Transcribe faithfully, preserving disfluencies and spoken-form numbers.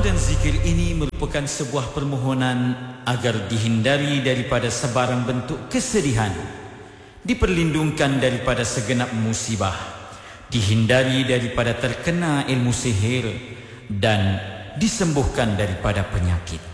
dan zikir ini merupakan sebuah permohonan agar dihindari daripada sebarang bentuk kesedihan, diperlindungkan daripada segenap musibah, dihindari daripada terkena ilmu sihir, dan disembuhkan daripada penyakit.